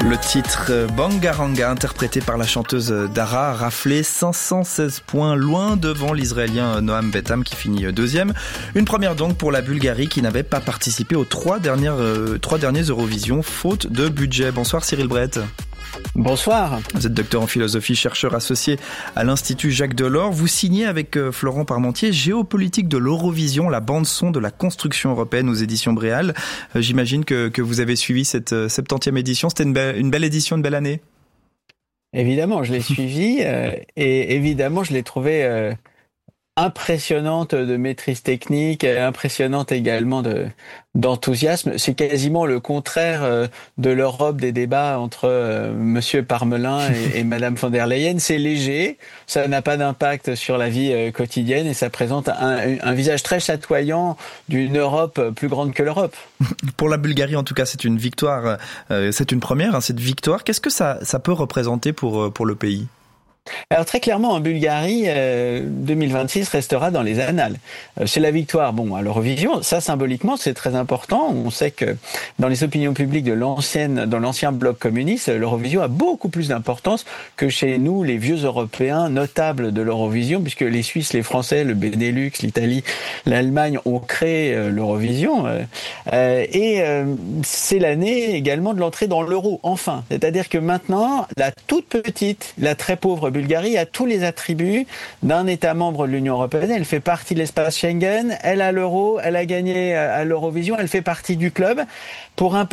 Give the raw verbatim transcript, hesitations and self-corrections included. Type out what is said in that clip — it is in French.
Le titre Bangaranga, interprété par la chanteuse Dara, a raflé cinq cent seize points, loin devant l'Israélien Noam Betham qui finit deuxième. Une première donc pour la Bulgarie qui n'avait pas participé aux trois dernières, euh, trois derniers Eurovision, faute de budget. Bonsoir Cyril Brett. Bonsoir. Vous êtes docteur en philosophie, chercheur associé à l'Institut Jacques Delors. Vous signez avec Florent Parmentier Géopolitique de l'Eurovision, la bande-son de la construction européenne aux éditions Bréal. J'imagine que, que vous avez suivi cette septantième édition. C'était une belle, une belle édition, une belle année. Évidemment, je l'ai suivi euh, et évidemment, je l'ai trouvé euh, impressionnante de maîtrise technique, impressionnante également de d'enthousiasme. C'est quasiment le contraire euh, de l'Europe des débats entre euh, Monsieur Parmelin et, et Madame von der Leyen. C'est léger, ça n'a pas d'impact sur la vie euh, quotidienne et ça présente un, un visage très chatoyant d'une Europe plus grande que l'Europe. Pour la Bulgarie, en tout cas, c'est une victoire, euh, c'est une première, hein, cette victoire. Qu'est-ce que ça, ça peut représenter pour, pour le pays ? Alors très clairement, en Bulgarie, euh, deux mille vingt-six restera dans les annales. Euh, c'est la victoire, bon, à l'Eurovision. Ça, symboliquement, c'est très important. On sait que dans les opinions publiques de l'ancienne, dans l'ancien bloc communiste, l'Eurovision a beaucoup plus d'importance que chez nous, les vieux Européens notables de l'Eurovision, puisque les Suisses, les Français, le Benelux, l'Italie, l'Allemagne ont créé euh, l'Eurovision. Euh, euh, et euh, c'est l'année également de l'entrée dans l'euro, enfin. C'est-à-dire que maintenant, la toute petite, la très pauvre Bulgarie a tous les attributs d'un État membre de l'Union européenne. Elle fait partie de l'espace Schengen, elle a l'euro, elle a gagné à l'Eurovision, elle fait partie du club. Pour un